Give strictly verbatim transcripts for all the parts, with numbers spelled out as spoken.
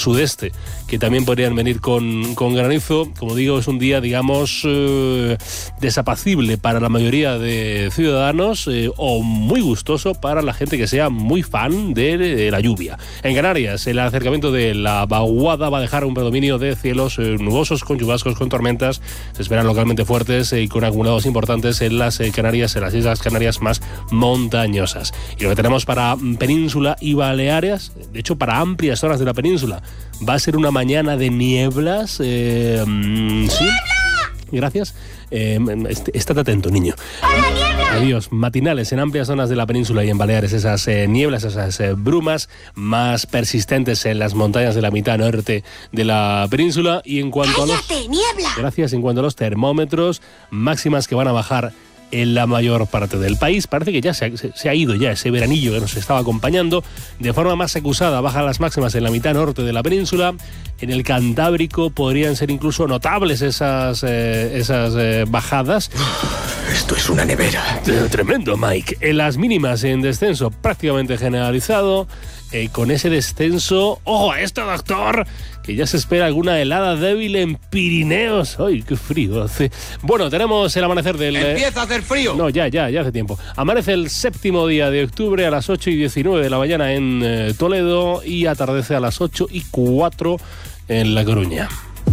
sudeste, que también podrían venir con, con granizo. Como digo, es un día, digamos, eh, desapacible para la mayoría de ciudadanos eh, o muy gustoso para la gente que sea muy fan de, de la lluvia. En Canarias, el acercamiento de la vaguada va a dejar un predominio de cielos eh, nubosos con chubascos, con tormentas. Se esperan localmente fuertes y eh, con acumulados importantes en las eh, Canarias, en las Islas Canarias más montañosas. Y lo que tenemos para Península y Baleares, de hecho para amplias zonas de la península, va a ser una mañana de nieblas. Eh, ¿Sí? Gracias. Eh, estate atento, niño. ¡Hola, niebla! Adiós. Matinales en amplias zonas de la península y en Baleares. Esas eh, nieblas, esas eh, brumas más persistentes en las montañas de la mitad norte de la península. Y en cuanto ¡Cállate, a los... niebla! Gracias. En cuanto a los termómetros, máximas que van a bajar en la mayor parte del país. Parece que ya se ha, se ha ido ya ese veranillo que nos estaba acompañando. De forma más acusada bajan las máximas en la mitad norte de la península. En el Cantábrico podrían ser incluso notables esas, eh, esas eh, bajadas. Esto es una nevera. Tremendo, Mike. En las mínimas en descenso prácticamente generalizado. Eh, con ese descenso, ¡ojo a esto, doctor! Que ya se espera alguna helada débil en Pirineos. ¡Ay, qué frío hace! Bueno, tenemos el amanecer del... ¡Empieza a hacer frío! No, ya, ya, ya hace tiempo. Amanece el séptimo día de octubre a las ocho y diecinueve de la mañana en eh, Toledo y atardece a las ocho y cuatro en La Coruña.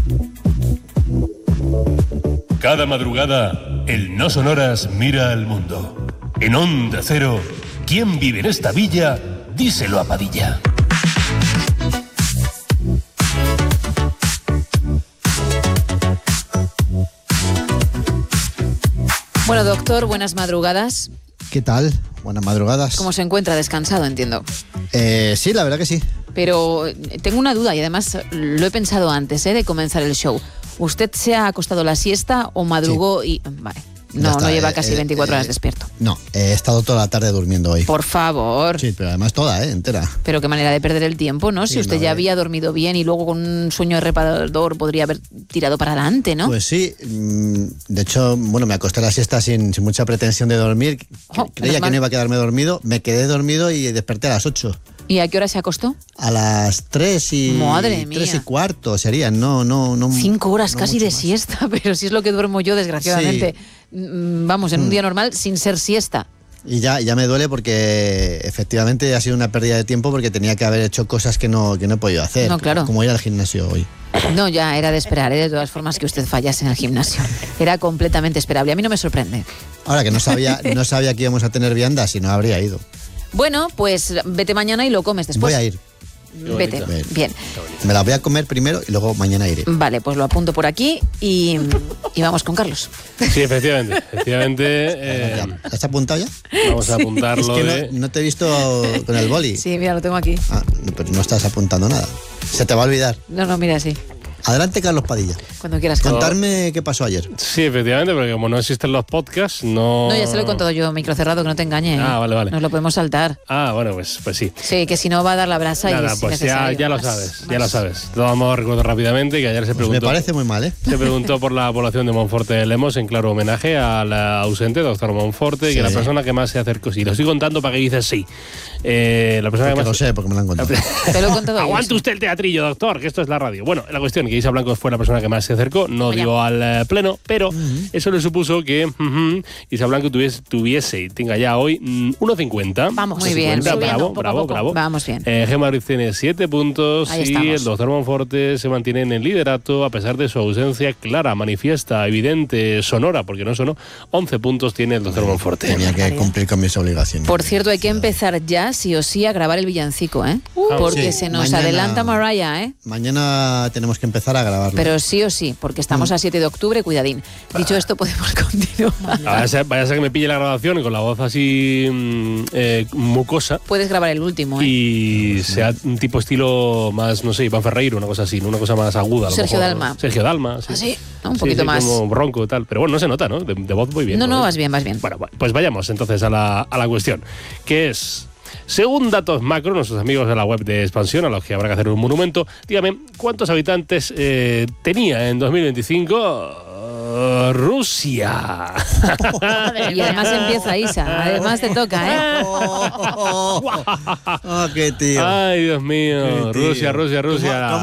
Cada madrugada, el No Sonoras mira al mundo. En Onda Cero, ¿quién vive en esta villa? Díselo a Padilla. Bueno, doctor, buenas madrugadas. ¿Qué tal? Buenas madrugadas. ¿Cómo se encuentra? Descansado, entiendo. Eh, sí, la verdad que sí. Pero tengo una duda y además lo he pensado antes ¿eh? de comenzar el show. ¿Usted se ha acostado la siesta o madrugó sí. y...? Vale. No, está, no lleva eh, casi veinticuatro eh, horas despierto. No, he estado toda la tarde durmiendo hoy. Por favor. Sí, pero además toda, ¿eh? Entera. Pero qué manera de perder el tiempo, ¿no? Si sí, usted no, ya eh. había dormido bien y luego con un sueño reparador podría haber tirado para adelante, ¿no? Pues sí. De hecho, bueno, me acosté a la siesta sin, sin mucha pretensión de dormir. Oh, Creía que no iba a quedarme dormido. Me quedé dormido y desperté a las ocho. ¿Y a qué hora se acostó? A las tres y... Madre mía. Tres y cuarto serían, no, no, no. Cinco horas no casi de más. siesta, pero si es lo que duermo yo, desgraciadamente. Sí. Vamos, en un día normal sin ser siesta. Y ya, ya me duele porque efectivamente ha sido una pérdida de tiempo porque tenía que haber hecho cosas que no, que no he podido hacer. No, claro. Como ir al gimnasio hoy. No, ya era de esperar, ¿eh? De todas formas que usted fallase en el gimnasio. Era completamente esperable. A mí no me sorprende. Ahora que no sabía, no sabía que íbamos a tener vianda, si no habría ido. Bueno, pues vete mañana y lo comes después. Voy a ir. Vete, bien. Me la voy a comer primero y luego mañana iré. Vale, pues lo apunto por aquí y, y vamos con Carlos. Sí, efectivamente. efectivamente eh, ¿La has apuntado ya? Vamos a apuntarlo. Es que de... no, no te he visto con el boli. Sí, mira, lo tengo aquí. Ah, pero no estás apuntando nada. Se te va a olvidar. No, no, mira, sí. Adelante, Carlos Padilla. Cuando quieras, Carlos. Contarme qué pasó ayer. Sí, efectivamente, porque como no existen los podcasts, no... No, ya se lo he contado yo, microcerrado, que no te engañe. Ah, vale, vale. Nos lo podemos saltar. Ah, bueno, pues, pues sí. Sí, que si no va a dar la brasa Nada, y es pues ya, ya lo sabes, más, ya más. lo sabes. Lo vamos a recordar rápidamente, que ayer se preguntó... Pues me parece muy mal, ¿eh? Se preguntó por la población de Monforte de Lemos en claro homenaje a la ausente, doctor Monforte, sí. que la persona que más se acercó... Sí, lo estoy contando para que dices sí. Eh, la persona porque que más... lo sé, porque me lo han contado. Te lo he contado. Aguante usted el teatrillo, doctor, que esto es la radio. Bueno, la cuestión es que Isa Blanco fue la persona que más se acercó, no Vaya. dio al uh, pleno, pero uh-huh. eso le supuso que uh-huh, Isa Blanco tuviese, tuviese y tenga ya hoy um, uno cincuenta. Vamos, muy bien. Bravo, Subiendo, poco bravo, a poco. bravo. Vamos bien. Eh, Gemma Ruiz tiene siete puntos Ahí y estamos. el doctor Monforte se mantiene en el liderato a pesar de su ausencia clara, manifiesta, evidente, sonora, porque no sonó. once puntos tiene el doctor Monforte. Tenía que cumplir con mis obligaciones. Por cierto, hay que empezar ya, sí o sí, a grabar el villancico, ¿eh? Uh, porque sí, se nos mañana, adelanta Mariah, ¿eh? Mañana tenemos que empezar a grabarlo. Pero sí o sí, porque estamos mm. a siete de octubre, cuidadín. Dicho esto, podemos continuar. Vaya a ser, vaya a ser que me pille la grabación y con la voz así mm, eh, mucosa. Puedes grabar el último, ¿eh? Y sea un tipo estilo más, no sé, Iván Ferreiro, una cosa así, una cosa más aguda. A lo Sergio mejor, Dalma. Sergio Dalma, sí. ¿Ah, sí? ¿No? Un sí, poquito sí, más. Como bronco y tal. Pero bueno, no se nota, ¿no? De, de voz muy bien. No, no, ¿no? vas bien, vas bien. Bueno, pues vayamos entonces a la, a la cuestión, que es... Según datos macro, nuestros amigos de la web de Expansión, a los que habrá que hacer un monumento, dígame, ¿cuántos habitantes eh, tenía en dos mil veinticinco uh, Rusia? Y además empieza Isa, además te toca, ¿eh? Oh, oh, oh, oh, qué tío. Ay, Dios mío, Qué tío. Rusia, Rusia, Rusia. ¿Cómo, cómo